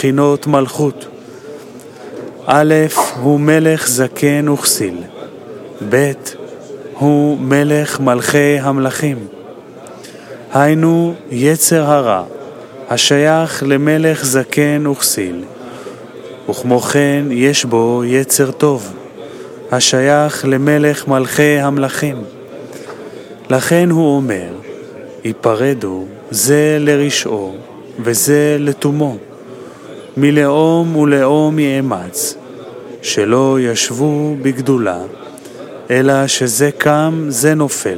בחינות מלכות. א' הוא מלך זקן וכסיל, ב' הוא מלך מלכי המלכים. היינו יצר הרע, השייך למלך זקן וכסיל, וכמו כן יש בו יצר טוב, השייך למלך מלכי המלכים. לכן הוא אומר, ייפרדו זה לרשעו וזה לתומו, מלאום ולאום יאמץ, שלא ישבו בגדולה, אלא שזה קם זה נופל.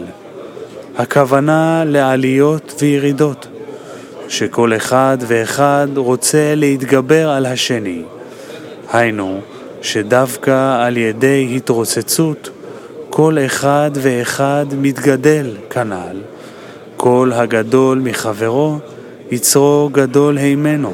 הכוונה לעליות וירידות, שכל אחד ואחד רוצה להתגבר על השני. היינו, שדווקא על ידי התרוצצות, כל אחד ואחד מתגדל כנ"ל. כל הגדול מחברו, יצרו גדול הימנו.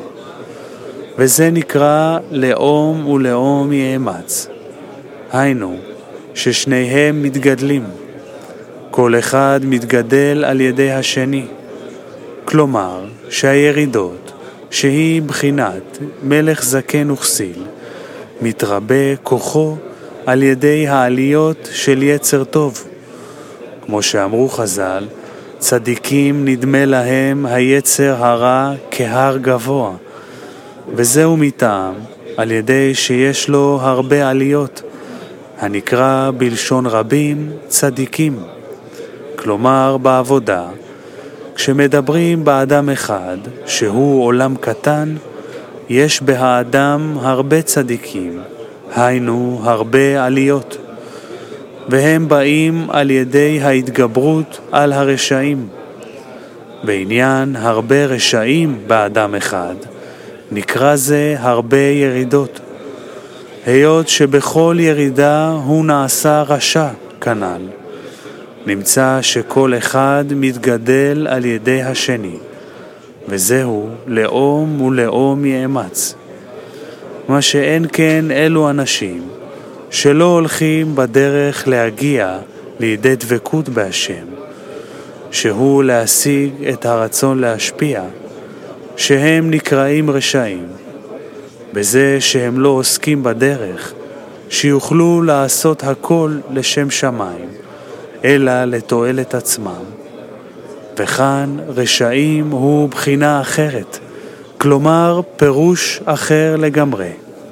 וזה נקרא לאום ולאום יאמץ. היינו, ששניהם מתגדלים. כל אחד מתגדל על ידי השני. כלומר, שהירידות, שהיא בחינת מלך זקן וכסיל, מתרבה כוחו על ידי העליות של יצר טוב. כמו שאמרו חז"ל, צדיקים נדמה להם היצר הרע כהר גבוה, וזהו מטעם על ידי שיש לו הרבה עליות, הנקרא בלשון רבים צדיקים. כלומר בעבודה, כשמדברים באדם אחד שהוא עולם קטן, יש באדם הרבה צדיקים, היינו הרבה עליות, והם באים על ידי ההתגברות על הרשעים. בעניין הרבה רשעים באדם אחד, נקרא זה הרבה ירידות, היות שבכל ירידה הוא נעשה רשע כנ"ל. נמצא שכל אחד מתגדל על ידי השני, וזהו לאום ולאום יאמץ. מה שאין כן אלו אנשים שלא הולכים בדרך להגיע לידי דבקות בהשם, שהוא להשיג את הרצון להשפיע, שהם נקראים רשעים, בזה שהם לא עוסקים בדרך, שיוכלו לעשות הכל לשם שמיים, אלא לתועלת עצמם. וכאן רשעים הוא בחינה אחרת, כלומר פירוש אחר לגמרי.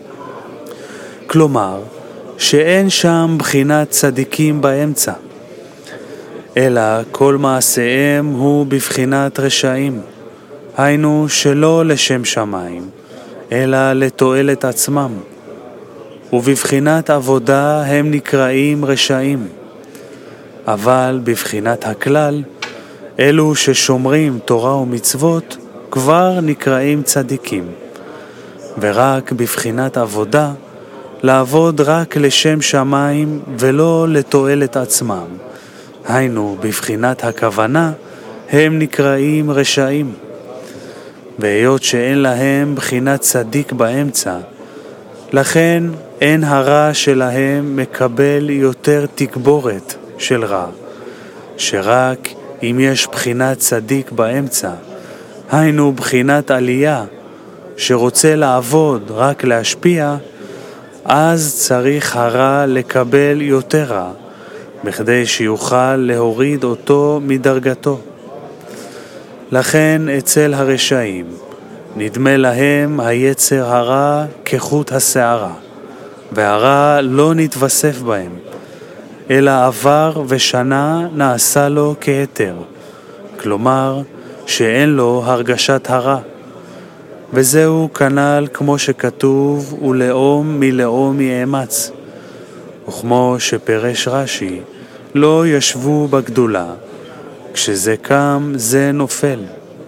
כלומר, שאין שם בחינת צדיקים באמצע, אלא כל מעשיהם הוא בבחינת רשעים, היינו שלא לשם שמיים, אלא לתועלת עצמם. ובבחינת עבודה הם נקראים רשעים. אבל בבחינת הכלל, אלו ששומרים תורה ומצוות כבר נקראים צדיקים. ורק בבחינת עבודה, לעבוד רק לשם שמיים ולא לתועלת עצמם. היינו בבחינת הכוונה, הם נקראים רשעים. והיות שאין להם בחינת צדיק באמצע, לכן אין הרע שלהם מקבל יותר תגבורת של רע, שרק אם יש בחינת צדיק באמצע, היינו בחינת עלייה, שרוצה לעבוד רק להשפיע, אז צריך הרע לקבל יותר רע, בכדי שיוכל להוריד אותו מדרגתו. לכן אצל הרשעים נדמה להם היצר הרע כחוט השערה, והרע לא נתווסף בהם, אלא עבר ושנה נעשה לו כהיתר, כלומר שאין לו הרגשת הרע. וזהו כנ"ל כמו שכתוב ולאום מלאום יאמץ, וכמו שפרש רש"י, לא ישבו בגדולה, כשזה קם זה נופל.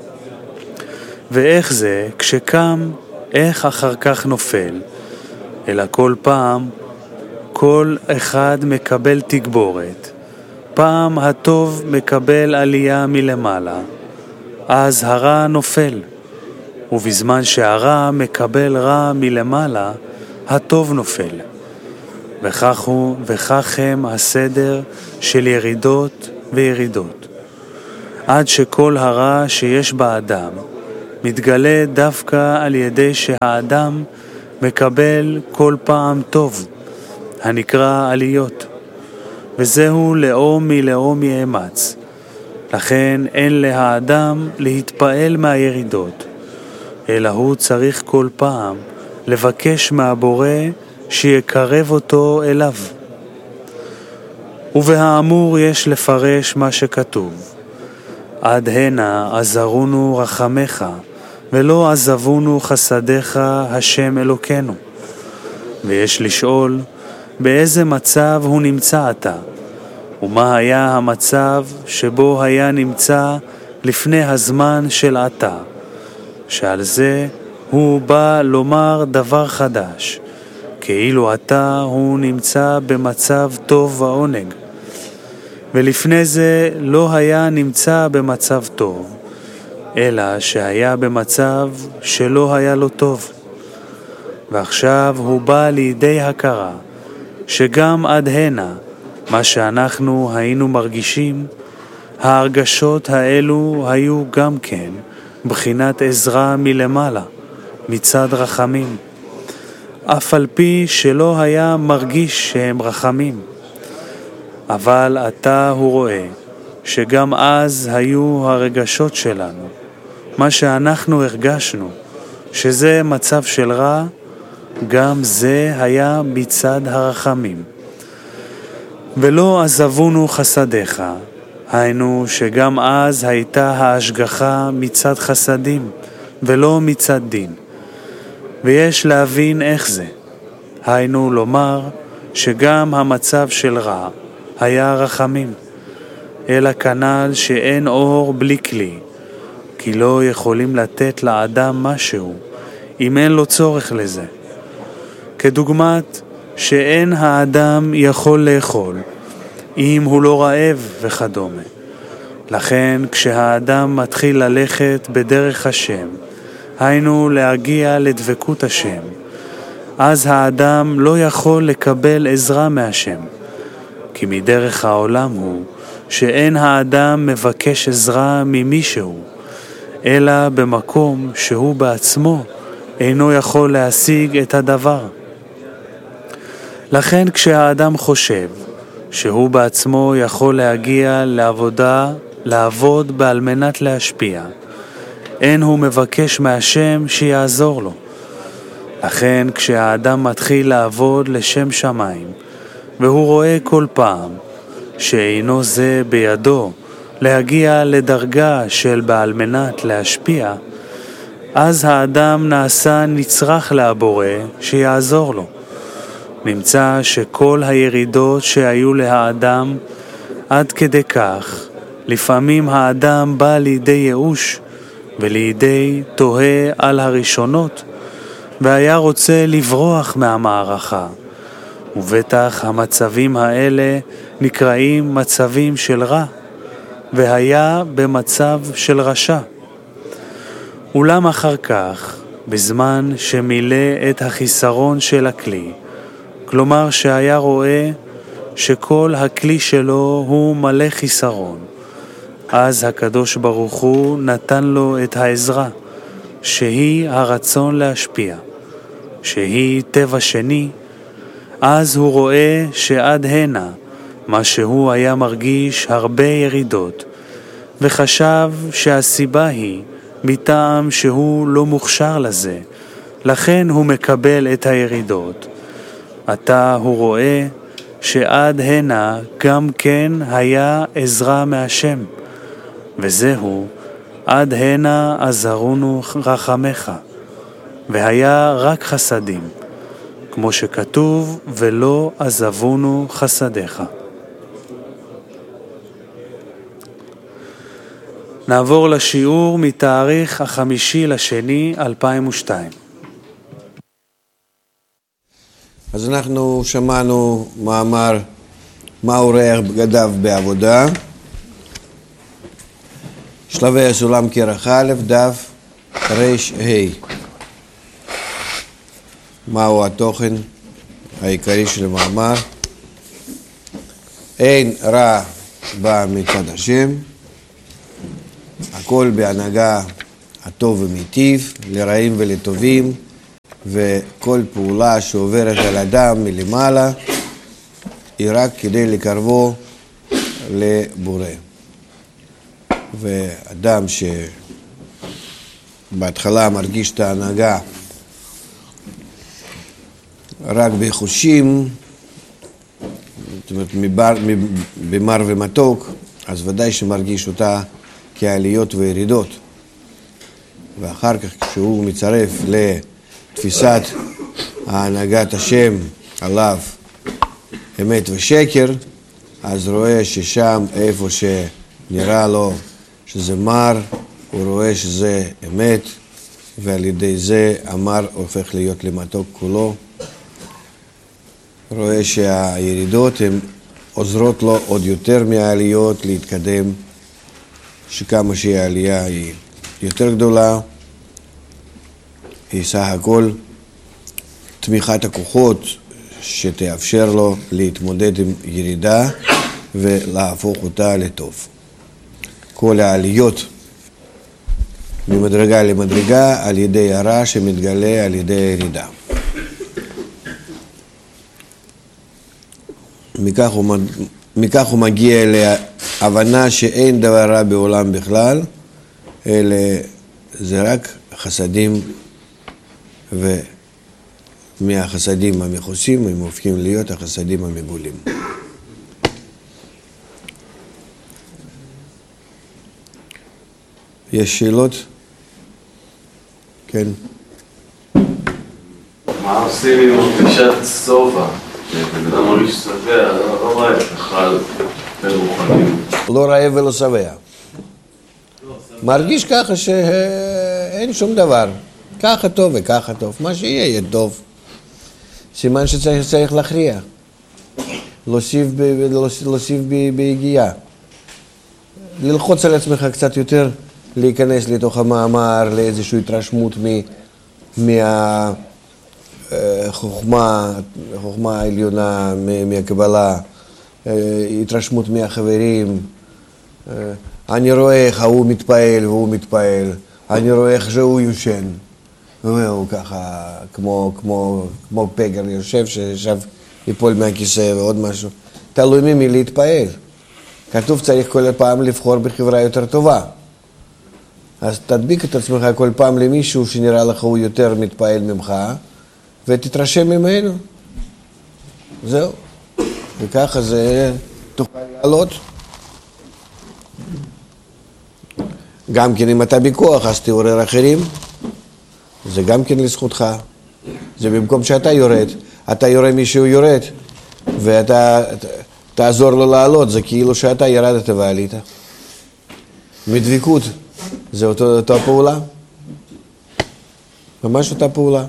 ואיך זה כשקם, איך אחר כך נופל? אלא כל פעם, כל אחד מקבל תגבורת. פעם הטוב מקבל עלייה מלמעלה, אז הרע נופל. ובזמן שהרע מקבל רע מלמעלה, הטוב נופל. וכך הם הסדר של ירידות וירידות. עד שכל הרע שיש באדם מתגלה דווקא על ידי שהאדם מקבל כל פעם טוב, הנקרא עליות, וזהו לאום מלאום יאמץ. לכן אין לאדם להתפעל מהירידות, אלא הוא צריך כל פעם לבקש מהבורא שיקרב אותו אליו. ובהאמור יש לפרש מה שכתוב, עד הנה עזרונו רחמך, ולא עזבונו חסדיך השם אלוקינו. ויש לשאול, באיזה מצב הוא נמצא עתה, ומה היה המצב שבו היה נמצא לפני הזמן של עתה, שעל זה הוא בא לומר דבר חדש, כאילו עתה הוא נמצא במצב טוב ועונג, ולפני זה לא היה נמצא במצב טוב, אלא שהיה במצב שלא היה לו טוב. ועכשיו הוא בא לידי הכרה שגם עד הנה, מה שאנחנו היינו מרגישים, ההרגשות האלו היו גם כן בחינת עזרה מלמעלה, מצד רחמים, אף על פי שלא היה מרגיש שהם רחמים. אבל עתה הוא רואה שגם אז היו הרגשות שלנו, מה שאנחנו הרגשנו, שזה מצב של רע, גם זה היה מצד הרחמים. ולא עזבונו חסדיך, היינו שגם אז הייתה ההשגחה מצד חסדים, ולא מצד דין. ויש להבין איך זה, היינו לומר שגם המצב של רע היה רחמים, אלא כנ"ל שאין אור בלי כלי, כי לא יכולים לתת לאדם משהו אם אין לו צורך לזה. כדוגמת שאין האדם יכול לאכול אם הוא לא רעב וכדומה. לכן כשהאדם מתחיל ללכת בדרך השם, היינו להגיע לדבקות השם, אז האדם לא יכול לקבל עזרה מהשם, כי מדרך העולם הוא שאין האדם מבקש עזרה ממישהו, אלא במקום שהוא בעצמו אינו יכול להשיג את הדבר. לכן כשהאדם חושב שהוא בעצמו יכול להגיע לעבוד בעל מנת להשפיע, אין הוא מבקש מהשם שיעזור לו. לכן כשהאדם מתחיל לעבוד לשם שמיים, והוא רואה כל פעם שאינו זה בידו להגיע לדרגה של בעל מנת להשפיע, אז האדם נעשה נצרך לבורא שיעזור לו. נמצא שכל הירידות שהיו לאדם עד כדי כך, לפעמים האדם בא לידי ייאוש ולידי תוהה על הראשונות, והיה רוצה לברוח מהמערכה. ובטח המצבים האלה נקראים מצבים של רע, והיה במצב של רשע. אולם אחר כך, בזמן שמילא את החיסרון של הכלי, כלומר שהיה רואה שכל הכלי שלו הוא מלא חיסרון, אז הקדוש ברוך הוא נתן לו את העזרה, שהיא הרצון להשפיע, שהיא טבע שני. אז הוא רואה שעד הנה, מה שהוא היה מרגיש הרבה ירידות, וחשב שהסיבה היא מטעם שהוא לא מוכשר לזה, לכן הוא מקבל את הירידות. עתה הוא רואה שעד הנה גם כן היה עזרה מהשם, וזהו עד הנה עזרונו רחמך, והיה רק חסדים, כמו שכתוב, ולא עזבונו חסדיך. נעבור לשיעור מתאריך 5/2/2002. אז אנחנו שמענו מאמר מה אורח בגדיו בעבודה, שלבי הסולם כרך א', דף ר"ה. מהו התוכן העיקרי של המאמר? אין רע בא מצד השם, הכל בהנהגה הטוב ומיטיב, לרעים ולטובים, וכל פעולה שעוברת על אדם מלמעלה היא רק כדי לקרבו לבורא. ואדם שבהתחלה מרגיש את ההנהגה רק בחושים, זאת אומרת במר ומתוק, אז ודאי שמרגיש אותה כעליות וירידות. ואחר כך כשהוא מצרף לתפיסת ההנהגת השם עליו אמת ושקר, אז רואה ששם איפה שנראה לו שזה מר, הוא רואה שזה אמת, ועל ידי זה המר הופך להיות למתוק כולו. רואה שהירידות הן עוזרות לו עוד יותר מהעליות להתקדם, שכמה שהעלייה היא יותר גדולה, היא סך הכל תמיכת הכוחות שתאפשר לו להתמודד עם ירידה ולהפוך אותה לטוב. כל העליות ממדרגה למדרגה על ידי הרע שמתגלה על ידי הירידה. מכך הוא מגיע להבנה שאין דבר רע בעולם בכלל, אלא זה רק חסדים, ומהחסדים המכוסים הם הופכים להיות החסדים המגולים. יש שאלות? כן. מה עושים עם הרגשת סובה? בן אדם מרגיש שבע, לא רעב, אכל ברוחנים. לא רעב ולא שבע. מרגיש ככה שאין שום דבר. ככה טוב וככה טוב. מה שיהיה יהיה טוב. סימן שצריך להכריע. להוסיף ביגיעה. ללחוץ על עצמך קצת יותר, להיכנס לתוך המאמר, לאיזושהי התרשמות החוכמה העליונה, מהקבלה, התרשמות מהחברים. אני רואה איך הוא מתפעל והוא מתפעל, אני רואה איך שהוא יושן, והוא ככה כמו פגר יושב שעכשיו ייפול מהכיסא ועוד משהו. תלוי ממי להתפעל. כתוב צריך כל פעם לבחור בחברה יותר טובה. אז תדביק את עצמך כל פעם למישהו שנראה לך הוא יותר מתפעל ממך, ותתרשם ממנו. זהו. וככה זה תוכל לעלות. גם כן אם אתה בכוח, אז תעורר אחרים. זה גם כן לזכותך. זה במקום שאתה יורד. אתה יורה מישהו יורד, ואתה תעזור לו לעלות. זה כאילו שאתה ירדת ועלית. מדביקות. זה אותה פעולה. ממש אותה פעולה.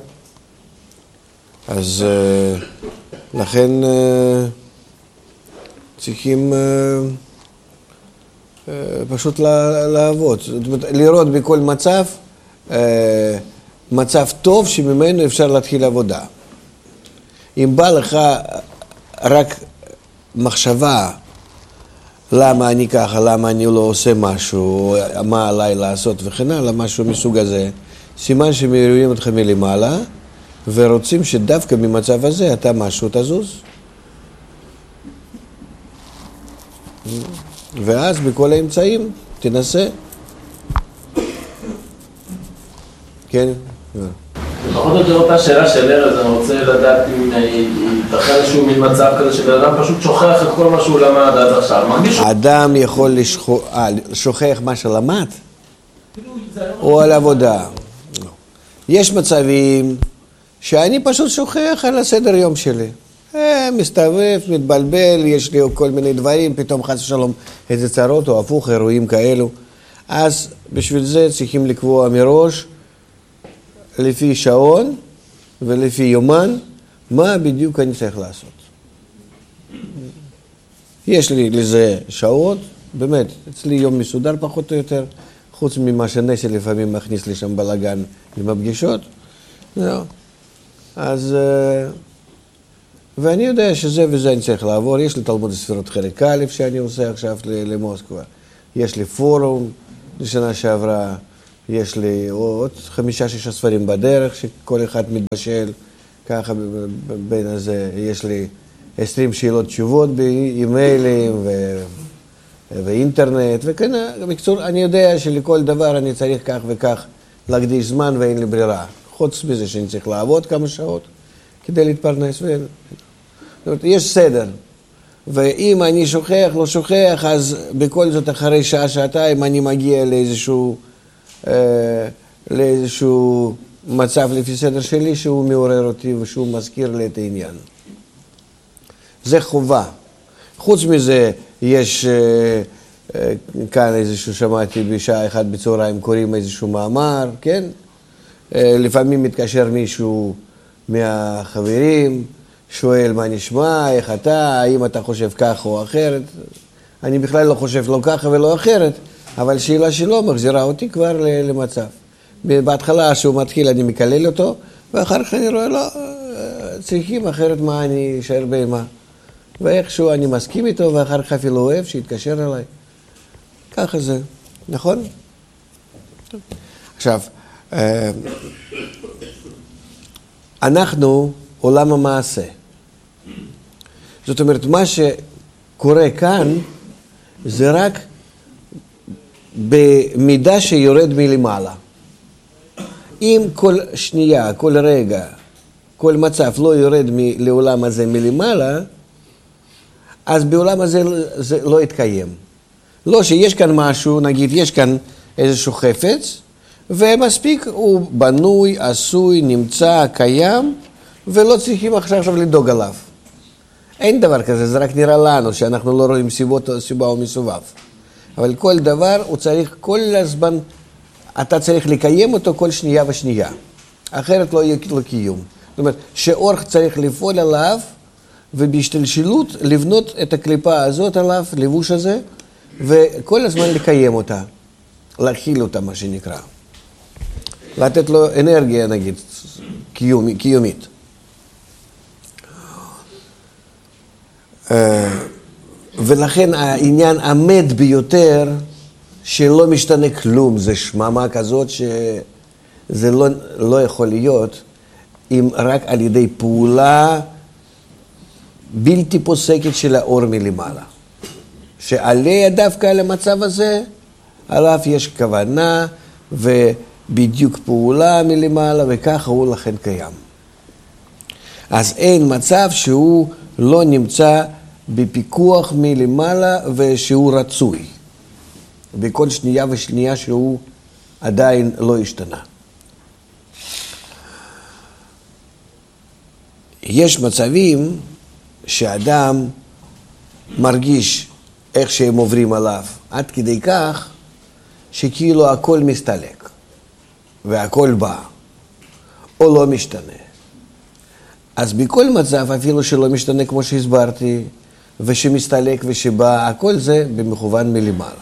אז לכן צריכים פשוט לעבוד. זאת אומרת, לראות בכל מצב, מצב טוב שממנו אפשר להתחיל עבודה. אם בא לך רק מחשבה, למה אני ככה, למה אני לא עושה משהו, מה עליי לעשות וכן הלאה, משהו מסוג הזה, סימן שמעירים אותך מלמעלה, ורוצים שדווקא ממצב הזה אתה משהו תזוז. ואז בכל האמצעים תנסה. כן? פחות או יותר אותה שאלה של ארז, אני רוצה לדעת אם ייתכן איזשהו מין מצב כזה שבן אדם פשוט שוכח את כל מה שהוא למד עד עכשיו. האדם יכול לשוכח מה שלמד? או על עבודה? יש מצבים שאני פשוט שוכח על הסדר יום שלי. מסתובב, מתבלבל, יש לי כל מיני דברים, פתאום חס ושלום איזה צרות או הפוך, אירועים כאלו. אז בשביל זה צריכים לקבוע מראש, לפי שעון ולפי יומן, מה בדיוק אני צריך לעשות. יש לי לזה שעות, באמת, אצלי יום מסודר פחות או יותר, חוץ ממה שנסי לפעמים מכניס לי שם בלגן עם הפגישות. אז, ואני יודע שזה וזה אני צריך לעבור. יש לי תלמוד הספירות חלק א' שאני עושה עכשיו למוסקבה. יש לי פורום לשנה שעברה. יש לי עוד 5-6 ספרים בדרך, שכל אחד מתבשל, ככה בין הזה יש לי 20 שאלות תשובות באימיילים ואינטרנט, וכן, בקצור, אני יודע שלכל דבר אני צריך כך וכך להקדיש זמן ואין לי ברירה. חוץ מזה שאני צריך לעבוד כמה שעות כדי להתפרנס. זאת אומרת, יש סדר. ואם אני שוכח, לא שוכח, אז בכל זאת אחרי שעה-שעתיים אני מגיע לאיזשהו מצב לפי סדר שלי שהוא מעורר אותי ושהוא מזכיר לי את העניין. זה חובה. חוץ מזה יש כאן איזשהו, שמעתי בשעה 1 בצהריים קוראים איזשהו מאמר, כן? לפעמים מתקשר מישהו מהחברים, שואל מה נשמע, איך אתה, האם אתה חושב כך או אחרת. אני בכלל לא חושב לא ככה ולא אחרת, אבל שאלה שלו מחזירה אותי כבר למצב. בהתחלה שהוא מתחיל אני מקלל אותו, ואחר כך אני רואה, לא, צריכים אחרת מה אני אשאר בהמה. ואיכשהו אני מסכים איתו, ואחר כך אפילו אוהב שיתקשר אליי. ככה זה, נכון? עכשיו, אנחנו עולם המעשה. זאת אומרת, מה שקורה כאן, זה רק במידה שיורד מלמעלה. אם כל שנייה, כל רגע, כל מצב לא יורד לעולם הזה מלמעלה, אז בעולם הזה זה לא יתקיים. לא שיש כאן משהו, נגיד יש כאן איזשהו חפץ, ומספיק הוא בנוי, עשוי, נמצא, קיים, ולא צריכים עכשיו לדאוג עליו. אין דבר כזה, זה רק נראה לנו שאנחנו לא רואים סיבה או מסובב. אבל כל דבר הוא צריך כל הזמן, אתה צריך לקיים אותו כל שנייה ושנייה. אחרת לא יהיה קיום. זאת אומרת, שאור צריך לפעול עליו, ובהשתלשלות לבנות את הקליפה הזאת עליו, לבוש הזה, וכל הזמן לקיים אותה, להכיל אותה, מה שנקרא. לתת לו אנרגיה, נגיד, קיומית. ולכן העניין עמד ביותר, שלא משתנה כלום, זה שממה כזאת שזה לא יכול להיות, אם רק על ידי פעולה בלתי פוסקת של האור מלמעלה. שעליה דווקא על המצב הזה, עליו יש כוונה ובדיוק פעולה מלמעלה, וככה הוא לכן קיים. אז אין מצב שהוא לא נמצא בפיקוח מלמעלה ושהוא רצוי. בכל שנייה ושנייה שהוא עדיין לא השתנה. יש מצבים שאדם מרגיש איך שהם עוברים עליו, עד כדי כך שכאילו הכל מסתלק, והכל בא, או לא משתנה. אז בכל מצב, אפילו שלא משתנה כמו שהסברתי, ושמסתלק ושבא, הכל זה במכוון מלמעלה.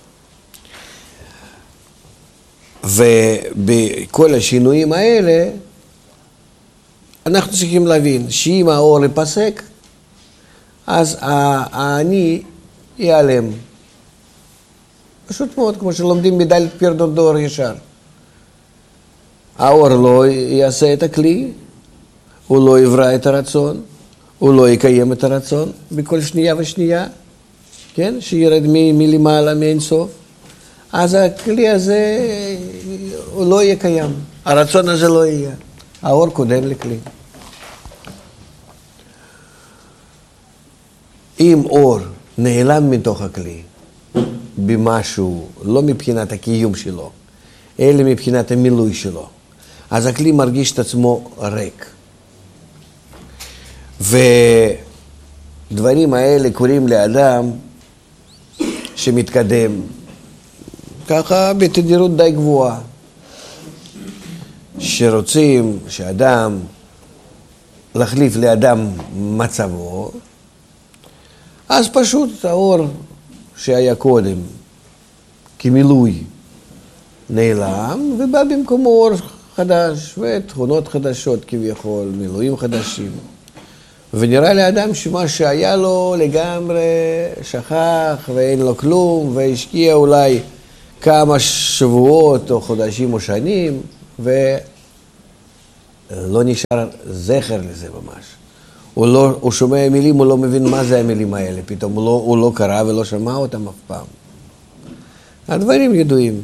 ובכל השינויים האלה, אנחנו צריכים להבין שאם האור ייפסק, אז האני ייעלם. פשוט מאוד, כמו שלומדים מדלת פירדון דור ישר. האור לא יעשה את הכלי, הוא לא יברא את הרצון, הוא לא יקיים את הרצון בכל שנייה ושנייה, כן? שירד מלמעלה, מאין סוף. אז הכלי הזה הוא לא יהיה קיים. הרצון הזה לא יהיה. האור קודם לכלי. אם אור נעלם מתוך הכלי במשהו, לא מבחינת הקיום שלו, אלא מבחינת המילוי שלו, אז הכלי מרגיש את עצמו ריק. ודברים האלה קוראים לאדם שמתקדם ככה בתדירות די גבוהה, שרוצים שאדם להחליף לאדם מצבו, אז פשוט האור שהיה קודם כמילוי נעלם, ובא במקומו אור חדש ותכונות חדשות כביכול, מילואים חדשים. ונראה לאדם שמה שהיה לו לגמרי שכח ואין לו כלום, והשקיע אולי כמה שבועות או חודשים או שנים, ולא נשאר זכר לזה ממש. הוא שומע מילים, הוא לא מבין מה זה המילים האלה, פתאום הוא לא קרא ולא שמע אותם אף פעם. הדברים ידועים.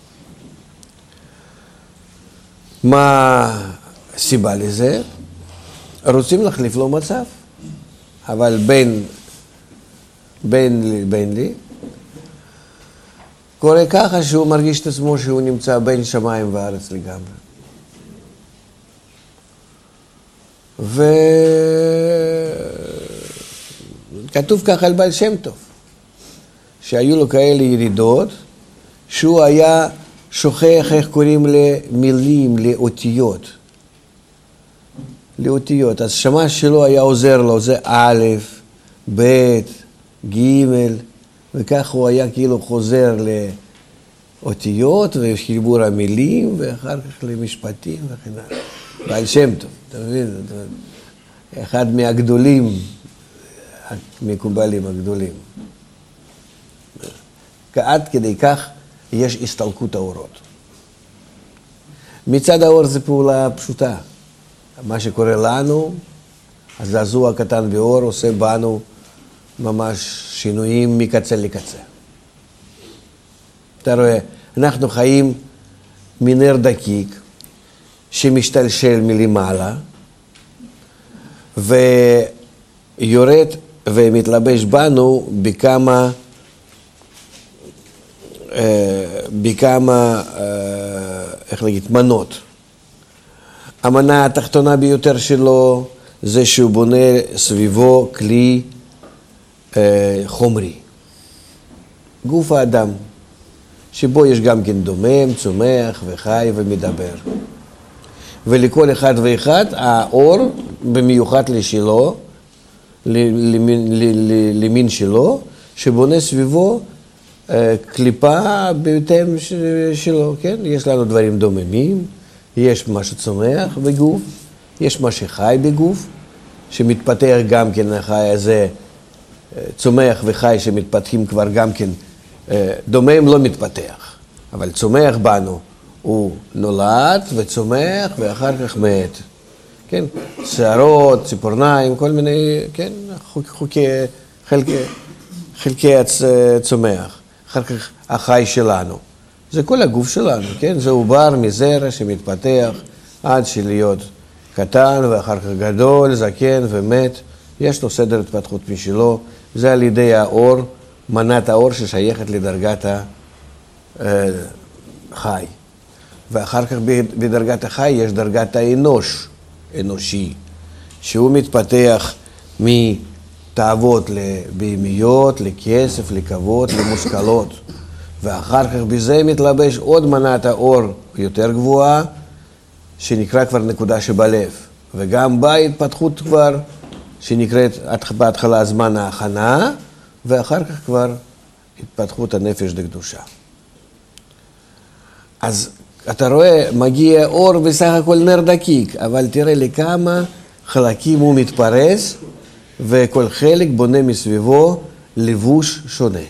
מה הסיבה לזה? רוצים להחליף לו מצב, אבל בין לי, קורה ככה שהוא מרגיש את עצמו שהוא נמצא בין שמיים וארץ לגמרי. וכתוב ככה על בעל שם טוב, שהיו לו כאלה ירידות, שהוא היה שוכח איך קוראים למילים, לאותיות. אז שמע שלו היה עוזר לו, זה א', ב', ג', וכך הוא היה כאילו חוזר לאותיות וחיבור המילים, ואחר כך למשפטים וכן הלאה. בעל שם טוב, אתה מבין? אחד מהגדולים, המקובלים הגדולים. עד כדי כך יש הסתלקות האורות. מצד האור זה פעולה פשוטה. מה שקורה לנו, הזעזוע הקטן באור עושה בנו ממש שינויים מקצה לקצה. אתה רואה, אנחנו חיים מנר דקיק שמשתלשל מלמעלה ויורד ומתלבש בנו בכמה איך להגיד, מנות. המנה התחתונה ביותר שלו זה שהוא בונה סביבו כלי חומרי. גוף האדם, שבו יש גם כן דומם, צומח וחי ומדבר. ולכל אחד ואחד האור, במיוחד לשלו, למין שלו, שבונה סביבו קליפה בהתאם שלו, כן? יש לנו דברים דוממים, יש מה שצומח בגוף, יש מה שחי בגוף, שמתפתח גם כן החי הזה, צומח וחי שמתפתחים כבר גם כן, דומם לא מתפתח, אבל צומח בנו, הוא נולד וצומח ואחר כך מת, כן? שערות, ציפורניים, כל מיני, כן? חלקי הצומח. אחר כך החי שלנו. זה כל הגוף שלנו, כן? זה עובר מזרע שמתפתח עד שלהיות קטן ואחר כך גדול, זקן ומת. יש לו סדר התפתחות משלו. זה על ידי האור, מנת האור ששייכת לדרגת החי. ואחר כך בדרגת החי יש דרגת אנושי, שהוא מתפתח תאוות לבהמיות, לכסף, לכבוד, למושכלות. ואחר כך בזה מתלבש עוד מנת האור יותר גבוהה, שנקרא כבר נקודה שבלב. וגם בה התפתחות כבר, שנקראת בהתחלה זמן ההכנה, ואחר כך כבר התפתחות הנפש לקדושה. אז אתה רואה, מגיע אור בסך הכל נר דקיק, אבל תראה לכמה חלקים הוא מתפרס, וכל חלק בונה מסביבו לבוש שונה.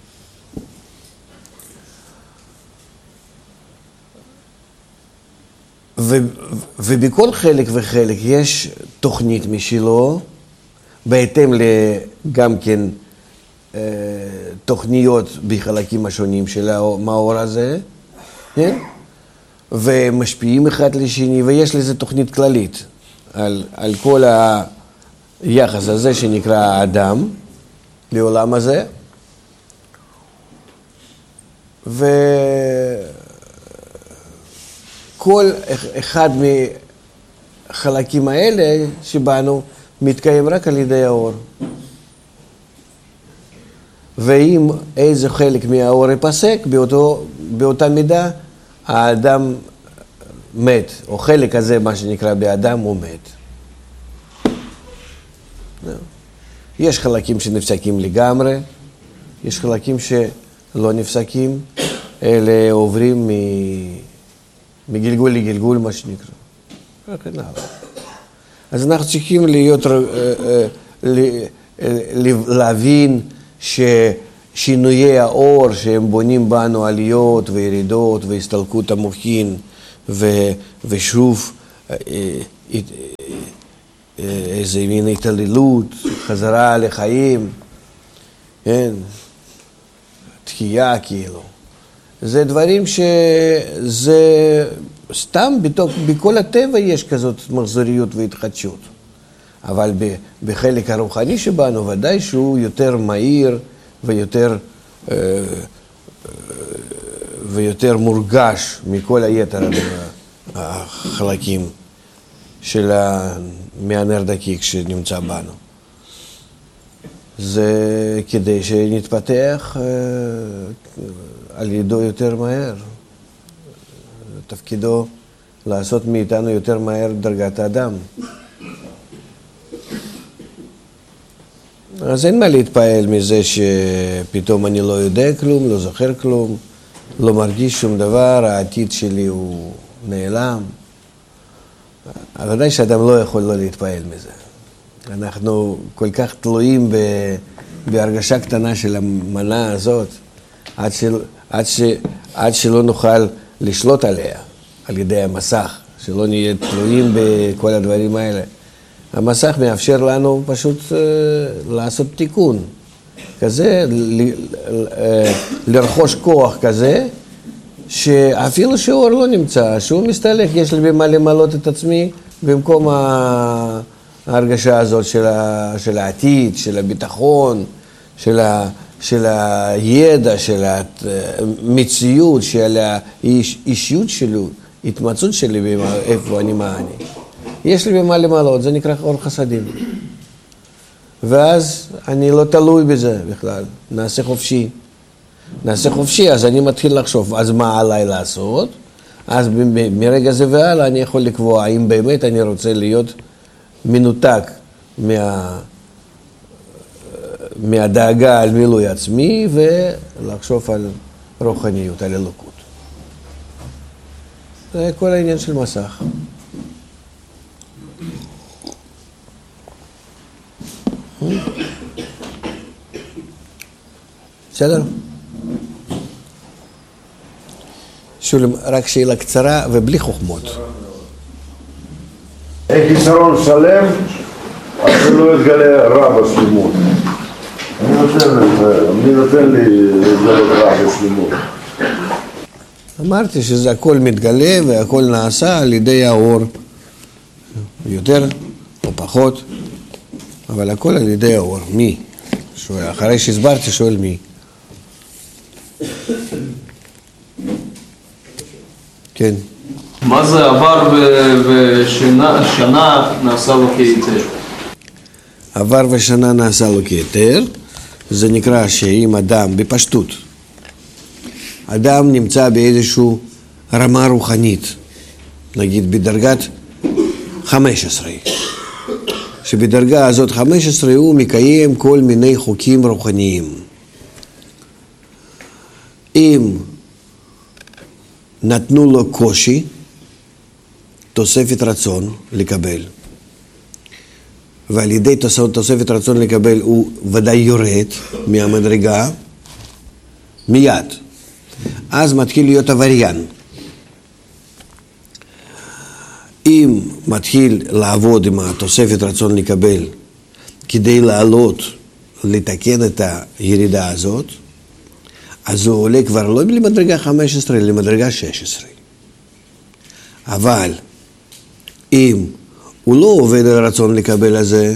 ובכל חלק וחלק יש תוכנית משלו, בהתאם גם כן תוכניות בחלקים השונים של המאור הזה, כן? ומשפיעים אחד לשני, ויש לזה תוכנית כללית על כל היחס הזה שנקרא האדם לעולם הזה. וכל אחד מהחלקים האלה שבנו מתקיים רק על ידי האור. ואם איזה חלק מהאור ייפסק, באותה מידה האדם מת, או חלק הזה, מה שנקרא באדם, הוא מת. יש חלקים שנפסקים לגמרי, יש חלקים שלא נפסקים, אלה עוברים מגלגול לגלגול, מה שנקרא. אז אנחנו צריכים להבין שינויי האור שהם בונים בנו עליות וירידות והסתלקות המוחין ושוב איזה מין התעללות, חזרה לחיים, כן? תחייה כאילו. זה דברים שזה סתם בכל הטבע יש כזאת מחזוריות והתחדשות. אבל בחלק הרוחני שבנו ודאי שהוא יותר מהיר ויותר מורגש מכל היתר החלקים מהנר דקיק שנמצא בנו. זה כדי שנתפתח על ידו יותר מהר. תפקידו לעשות מאיתנו יותר מהר דרגת האדם. אז אין מה להתפעל מזה שפתאום אני לא יודע כלום, לא זוכר כלום, לא מרגיש שום דבר, העתיד שלי הוא נעלם. אבל ודאי שאדם לא יכול לא להתפעל מזה. אנחנו כל כך תלויים בהרגשה קטנה של המנה הזאת, עד שלא נוכל לשלוט עליה, על ידי המסך, שלא נהיה תלויים בכל הדברים האלה. המסך מאפשר לנו פשוט לעשות תיקון כזה, לרכוש כוח כזה, שאפילו שאור לא נמצא, שהוא מסתלק, יש לי במה למלות את עצמי, במקום ההרגשה הזאת של העתיד, של הביטחון, של הידע, של המציאות, של האישיות שלי, התמצאות שלי איפה אני, מה אני. יש לי במה למלות, זה נקרא אור חסדים. ואז אני לא תלוי בזה בכלל, נעשה חופשי, אז אני מתחיל לחשוב, אז מה עליי לעשות? אז מרגע זה והלאה אני יכול לקבוע האם באמת אני רוצה להיות מנותק מהדאגה על מילוי עצמי ולחשוב על רוחניות, על אלוקות. זה כל העניין של מסך. בסדר? שולם, רק שאלה קצרה ובלי חוכמות. איך חיסרון שלם, אז זה לא יתגלה רע בשלמות. מי נותן לי להתגלות רע בשלמות? אמרתי שזה הכל מתגלה והכל נעשה על ידי האור. יותר או פחות, אבל הכל על ידי האור. מי? אחרי שהסברתי שואל מי. כן. מה זה עבר ושנה נעשה לו כהיתר? עבר ושנה נעשה לו כהיתר, זה נקרא שאם אדם, בפשטות, אדם נמצא באיזושהי רמה רוחנית, נגיד בדרגת 15, שבדרגה הזאת 15 הוא מקיים כל מיני חוקים רוחניים. אם נתנו לו קושי, תוספת רצון לקבל, ועל ידי תוספת רצון לקבל הוא ודאי יורד מהמדרגה מיד, אז מתחיל להיות עבריין. אם מתחיל לעבוד עם התוספת רצון לקבל כדי לעלות, לתקן את הירידה הזאת, אז הוא עולה כבר לא למדרגה 15, אלא למדרגה 16. אבל אם הוא לא עובד על הרצון לקבל הזה,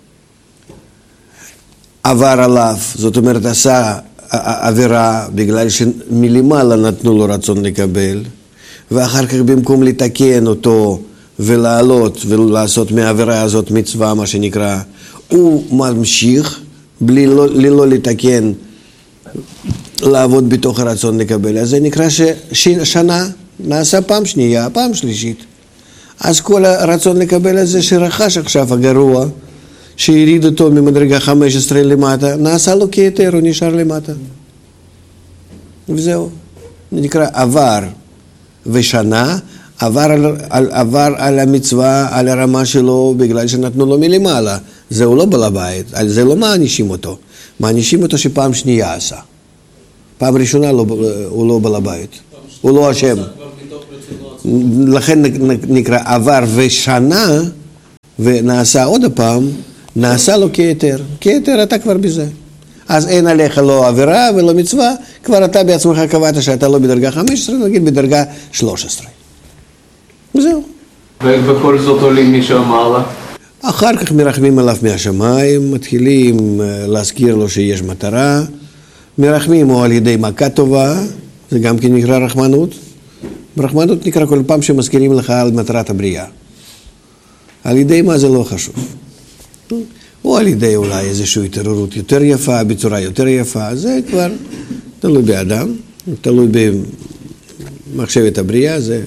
עבר עליו, זאת אומרת עשה עבירה בגלל שמלמעלה נתנו לו רצון לקבל, ואחר כך במקום לתקן אותו ולעלות ולעשות מהעבירה הזאת מצווה, מה שנקרא, הוא ממשיך בלי לא לתקן, לעבוד בתוך הרצון לקבל. אז זה נקרא ששנה נעשה פעם שנייה, פעם שלישית. אז כל הרצון לקבל הזה שרכש עכשיו הגרוע, שהיריד אותו ממדרגה 15 למטה, נעשה לו כהיתר, הוא נשאר למטה. וזהו. זה נקרא עבר ושנה, עבר על המצווה, על הרמה שלו, בגלל שנתנו לו מלמעלה. זהו לא בעל הבית, על זה לא מענישים אותו. מענישים אותו שפעם שנייה עשה. פעם ראשונה הוא לא בעל הבית, הוא לא אשם. לכן נקרא עבר ושנה ונעשה עוד פעם, נעשה לו כיתר. כיתר אתה כבר בזה. אז אין עליך לא עבירה ולא מצווה, כבר אתה בעצמך קבעת שאתה לא בדרגה 15, נגיד בדרגה 13. וזהו. ובכל זאת עולים משם מעלה? אחר כך מרחמים עליו מהשמיים, מתחילים להזכיר לו שיש מטרה, מרחמים או על ידי מכה טובה, זה גם כן נקרא רחמנות. רחמנות נקרא כל פעם שמזכירים לך על מטרת הבריאה. על ידי מה זה לא חשוב. או על ידי אולי איזושהי התעוררות יותר יפה, בצורה יותר יפה, זה כבר תלוי באדם, תלוי במחשבת הבריאה, זה...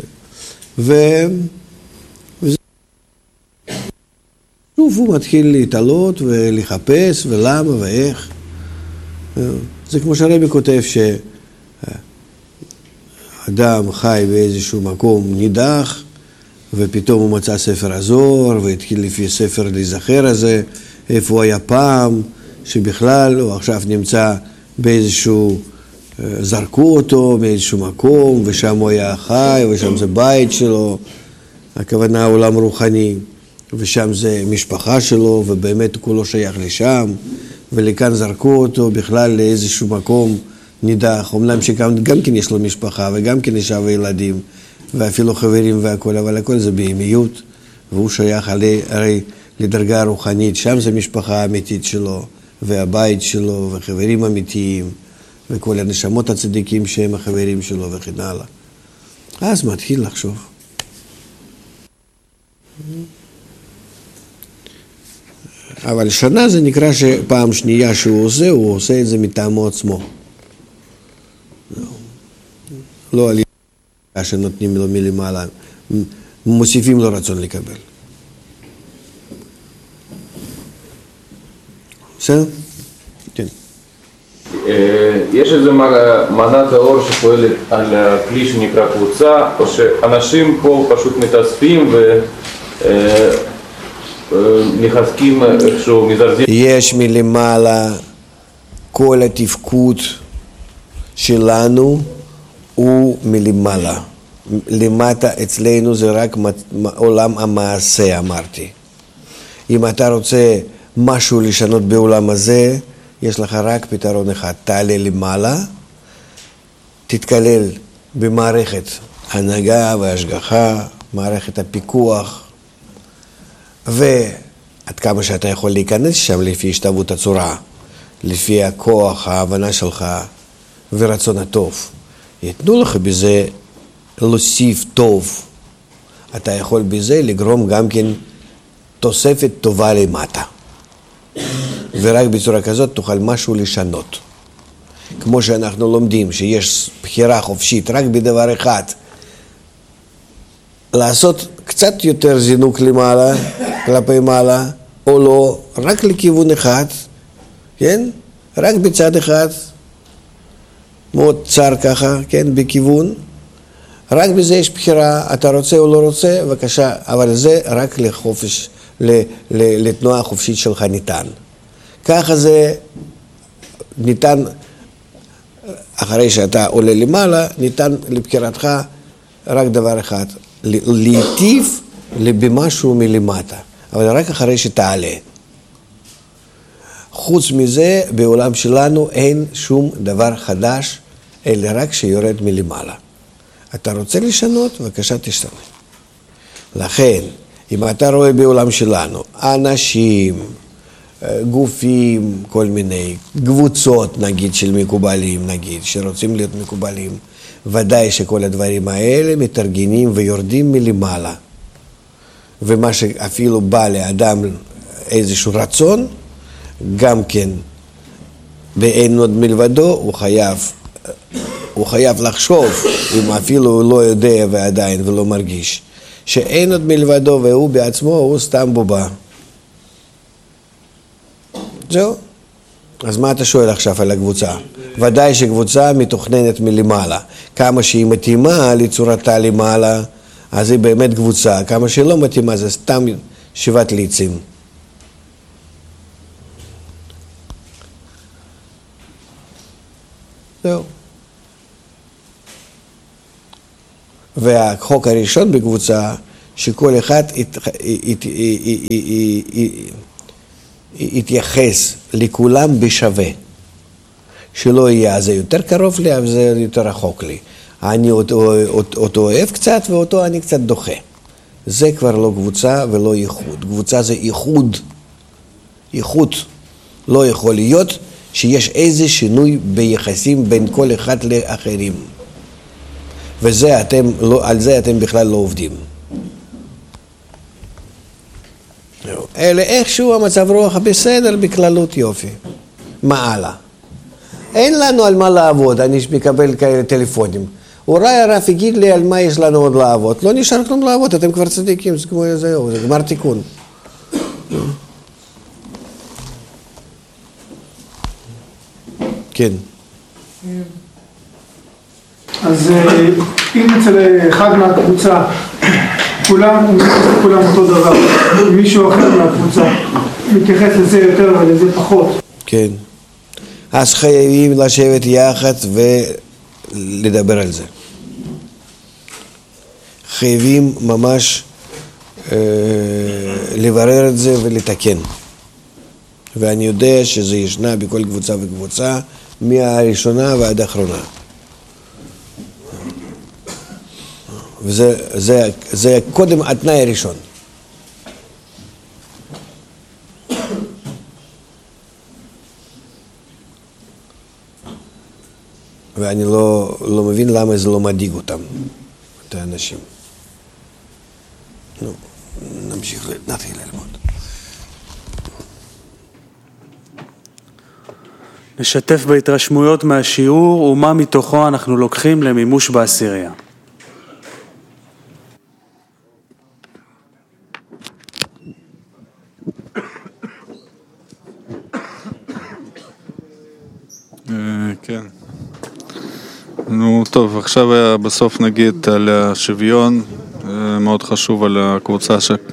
שוב הוא מתחיל להתעלות ולחפש ולמה ואיך. זה כמו שהרבי כותב שאדם חי באיזשהו מקום נידח ופתאום הוא מצא ספר הזוהר והתחיל לפי ספר להיזכר הזה איפה הוא היה פעם, שבכלל הוא עכשיו נמצא באיזשהו, זרקו אותו מאיזשהו מקום ושם הוא היה חי ושם זה בית שלו, הכוונה עולם רוחני. ושם זה משפחה שלו, ובאמת כולו שייך לשם, ולכאן זרקו אותו בכלל לאיזשהו מקום נידח, אומנם שגם כן יש לו משפחה, וגם כן אישה וילדים, ואפילו חברים והכל, אבל הכל זה בהמיות, והוא שייך הרי לדרגה רוחנית, שם זה משפחה אמיתית שלו, והבית שלו, וחברים אמיתיים, וכל הנשמות הצדיקים שהם החברים שלו וכן הלאה. אז מתחיל לחשוב. אבל שנה זה נקרא שפעם שנייה שהוא עושה את זה מטעמו עצמו. לא על ידי שנותנים לו מלמעלה, מוסיפים לו רצון לקבל. בסדר? כן. יש איזה מנת האור שפועלת על הכלי שנקרא קבוצה, או שאנשים פה פשוט מתאספים מחזקים איכשהו מזרזים. יש מלמעלה, כל התפקוד שלנו הוא מלמעלה. למטה אצלנו זה רק עולם המעשה, אמרתי. אם אתה רוצה משהו לשנות בעולם הזה, יש לך רק פתרון אחד. תעלה למעלה, תתקלל במערכת הנהגה והשגחה, מערכת הפיקוח, ועד כמה שאתה יכול להיכנס שם לפי השתוות הצורה, לפי הכוח, ההבנה שלך ורצון הטוב. יתנו לך בזה להוסיף טוב. אתה יכול בזה לגרום גם כן תוספת טובה למטה. ורק בצורה כזאת תוכל משהו לשנות. כמו שאנחנו לומדים שיש בחירה חופשית רק בדבר אחד, לעשות קצת יותר זינוק למעלה, כלפי מעלה, או לא, רק לכיוון אחד, כן? רק בצד אחד, מאוד צר ככה, כן? בכיוון. רק בזה יש בחירה, אתה רוצה או לא רוצה, בבקשה, אבל זה רק לחופש, לתנועה החופשית שלך ניתן. ככה זה ניתן, אחרי שאתה עולה למעלה, ניתן לבחירתך רק דבר אחד, להיטיב במשהו מלמטה, אבל רק אחרי שתעלה. חוץ מזה, בעולם שלנו אין שום דבר חדש, אלא רק שיורד מלמעלה. אתה רוצה לשנות? בבקשה תשתנה. לכן, אם אתה רואה בעולם שלנו, אנשים, גופים, כל מיני קבוצות, נגיד, של מקובלים, נגיד, שרוצים להיות מקובלים, ודאי שכל הדברים האלה מתארגנים ויורדים מלמעלה. ומה שאפילו בא לאדם איזשהו רצון, גם כן, באין עוד מלבדו, הוא חייב לחשוב, אם אפילו הוא לא יודע ועדיין ולא מרגיש, שאין עוד מלבדו והוא בעצמו, הוא סתם בובה. זהו. אז מה אתה שואל עכשיו על הקבוצה? ודאי שקבוצה מתוכננת מלמעלה. כמה שהיא מתאימה לצורתה למעלה, אז היא באמת קבוצה. כמה שלא מתאימה, זה סתם שבעת ליצים. זהו. והחוק הראשון בקבוצה, שכל אחד יתייחס לכולם בשווה. שלא יהיה, זה יותר קרוב לי, אבל זה יותר רחוק לי. אני אותו אוהב קצת, ואותו אני קצת דוחה. זה כבר לא קבוצה ולא ייחוד. קבוצה זה ייחוד. ייחוד. לא יכול להיות שיש איזה שינוי ביחסים בין כל אחד לאחרים. וזה על זה אתם בכלל לא עובדים. אלא איכשהו המצב רוח בסדר, בכללות יופי. מה הלאה? אין לנו על מה לעבוד, אני מקבל כאלה טלפונים. אולי הרב יגיד לי על מה יש לנו עוד לעבוד. לא נשאר כלום לעבוד, אתם כבר צדיקים, זה כמו זהו, זה גמר תיקון. כן. אז אם אצל אחד מהקבוצה, כולם אותו דבר, מישהו אחר מהקבוצה מתייחס לזה יותר ולזה פחות. כן. אז חייבים לשבת יחד ולדבר על זה. חייבים ממש לברר את זה ולתקן. ואני יודע שזה ישנה בכל קבוצה וקבוצה, מהראשונה ועד האחרונה. וזה קודם התנאי הראשון. ואני לא מבין למה זה לא מדאיג אותם, את האנשים. נו, נמשיך, נתחיל ללמוד. נשתף בהתרשמויות מהשיעור ומה מתוכו אנחנו לוקחים למימוש בעשירייה. כן. נו טוב, עכשיו בסוף נגיד על השוויון, מאוד חשוב על הקבוצה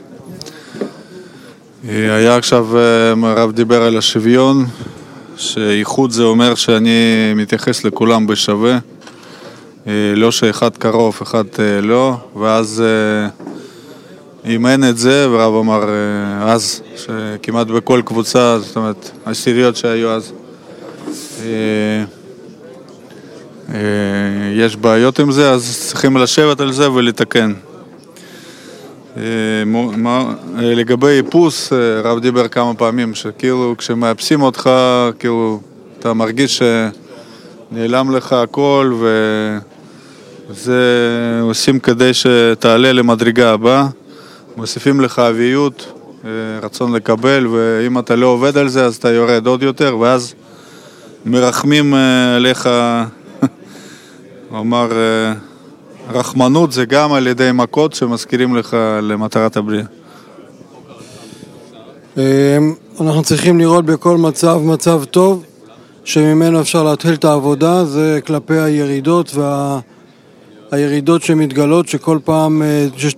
היה עכשיו, הרב דיבר על השוויון, שייחוד זה אומר שאני מתייחס לכולם בשווה, לא שאחד קרוב, אחד לא, ואז אם אין את זה, ורב אמר אז, שכמעט בכל קבוצה, זאת אומרת, העשיריות שהיו אז, יש בעיות עם זה, אז צריכים לשבת על זה ולתקן. לגבי איפוס, רב דיבר כמה פעמים, שכאילו כשמאפסים אותך, כאילו אתה מרגיש שנעלם לך הכל, וזה עושים כדי שתעלה למדרגה הבאה, מוסיפים לך אביות, רצון לקבל, ואם אתה לא עובד על זה, אז אתה יורד עוד יותר, ואז מרחמים עליך, הוא אמר, רחמנות זה גם על ידי מכות שמזכירים לך למטרת הבריאה. אנחנו צריכים לראות בכל מצב טוב, שממנו אפשר להתחיל את העבודה, זה כלפי הירידות והירידות שמתגלות, שכל פעם יש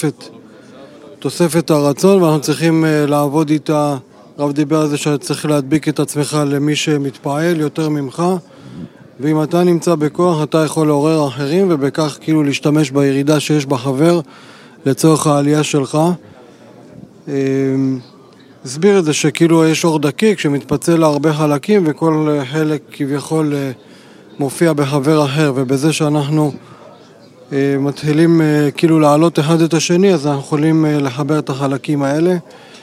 תוספת הרצון, ואנחנו צריכים לעבוד איתה. רב דיבר על זה שצריך להדביק את עצמך למי שמתפעל יותר ממך, ואם אתה נמצא בכוח, אתה יכול לעורר אחרים, ובכך כאילו להשתמש בירידה שיש בחבר לצורך העלייה שלך. הסביר את זה שכאילו יש אור דקיק שמתפצל להרבה חלקים, וכל חלק כביכול מופיע בחבר אחר, ובזה שאנחנו מתחילים כאילו לעלות אחד את השני, אז אנחנו יכולים לחבר את החלקים האלה.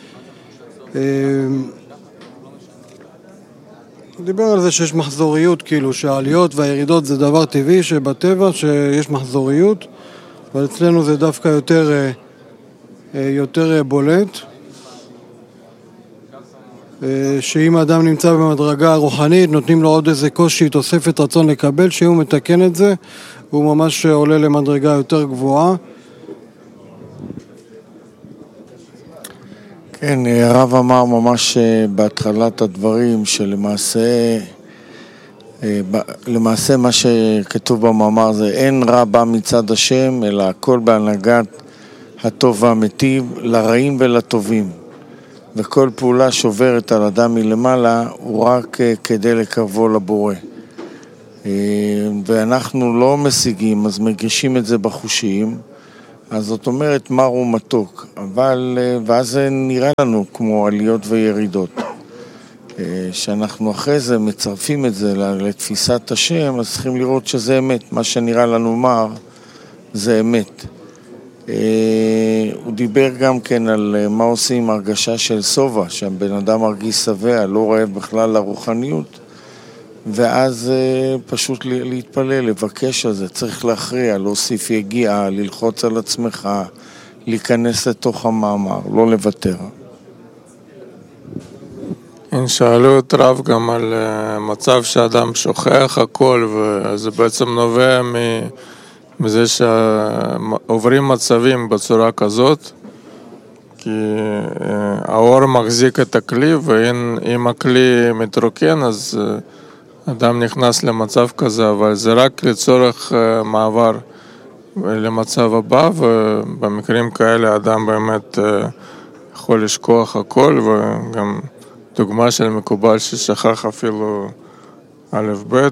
דיבר על זה שיש מחזוריות, כאילו שהעליות והירידות זה דבר טבעי שבטבע שיש מחזוריות, אבל אצלנו זה דווקא יותר בולט, שאם האדם נמצא במדרגה רוחנית נותנים לו עוד איזה קושי, תוספת רצון לקבל, שהוא מתקן את זה, הוא ממש עולה למדרגה יותר גבוהה. כן, הרב אמר ממש בהתחלת הדברים שלמעשה מה שכתוב במאמר זה אין רע בא מצד השם, אלא הכל בהנהגת הטוב והמטיב, לרעים ולטובים. וכל פעולה שוברת על אדם מלמעלה הוא רק כדי לקרבו לבורא. ואנחנו לא משיגים, אז מגישים את זה בחושים, אז זאת אומרת מר ומתוק, אבל, ואז זה נראה לנו כמו עליות וירידות. שאנחנו אחרי זה מצרפים את זה לתפיסת השם, אז צריכים לראות שזה אמת. מה שנראה לנו מר זה אמת. הוא דיבר גם כן על מה עושים עם הרגשה של סובה, שהבן אדם מרגיש שבע, לא רעב בכלל לרוחניות, ואז פשוט להתפלל, לבקש על זה, צריך להכריע, להוסיף יגיעה, ללחוץ על עצמך, להיכנס לתוך המאמר, לא לוותר. שאלו את רב גם על מצב שאדם שוכח הכל, וזה בעצם נובע מזה שעוברים מצבים בצורה כזאת, כי האור מחזיק את הכלי, ואם הכלי מתרוקן אז אדם נכנס למצב כזה, אבל זה רק לצורך מעבר למצב הבא, ובמקרים כאלה אדם באמת יכול לשכוח הכל, וגם דוגמה של מקובל ששכח אפילו א' ב'.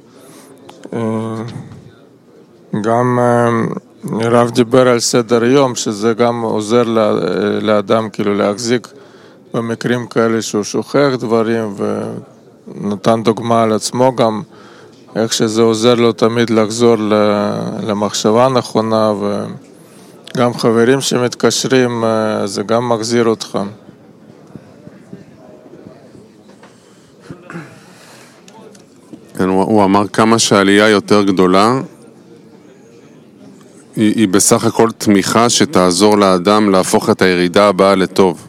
גם רב דיבר על סדר יום, שזה גם עוזר לאדם כאילו להחזיק במקרים כאלה שהוא שוכח דברים, ונתן דוגמה על עצמו גם, איך שזה עוזר לו תמיד לחזור למחשבה נכונה, וגם חברים שמתקשרים, זה גם מחזיר אותך. כן, הוא אמר כמה שהעלייה יותר גדולה, היא בסך הכל תמיכה שתעזור לאדם להפוך את הירידה הבאה לטוב.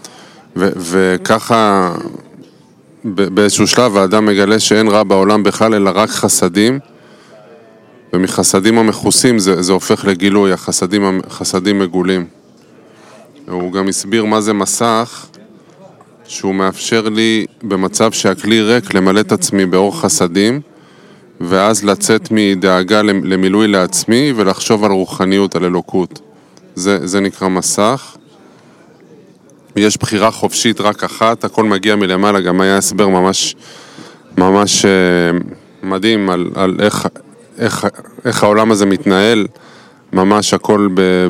וככה באיזשהו שלב האדם מגלה שאין רע בעולם בכלל, אלא רק חסדים, ומחסדים המכוסים זה הופך לגילוי, החסדים מגולים. הוא גם הסביר מה זה מסך, שהוא מאפשר לי במצב שהכלי ריק למלא את עצמי באור חסדים, ואז לצאת מדאגה למילוי לעצמי ולחשוב על רוחניות, על אלוקות. זה נקרא מסך. יש בחירה חופשית רק אחת, הכל מגיע מלמעלה, גם היה הסבר ממש מדהים על איך העולם הזה מתנהל, ממש הכל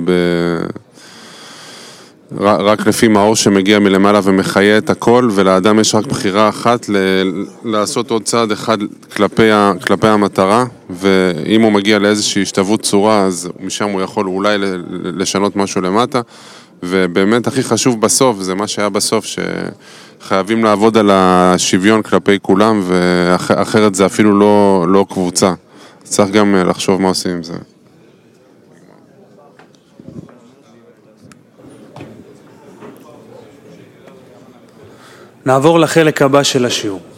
רק לפי מאור שמגיע מלמעלה ומחיה את הכל, ולאדם יש רק בחירה אחת לעשות עוד צעד אחד כלפי המטרה, ואם הוא מגיע לאיזושהי השתוות צורה, אז משם הוא יכול אולי לשנות משהו למטה, ובאמת הכי חשוב בסוף, זה מה שהיה בסוף, שחייבים לעבוד על השוויון כלפי כולם, ואחרת זה אפילו לא קבוצה. צריך גם לחשוב מה עושים עם זה. נעבור לחלק הבא של השיעור.